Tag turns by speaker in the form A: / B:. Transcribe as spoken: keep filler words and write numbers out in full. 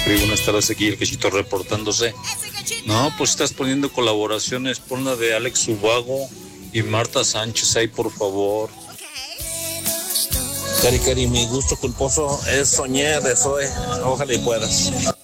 A: escribe buenas tardes aquí, el Quechito reportándose. No, pues estás poniendo colaboraciones, pon la de Alex Ubago y Marta Sánchez ahí, por favor.
B: Cari, Cari, mi gusto culposo es Soñé de Zoe. Ojalá y puedas.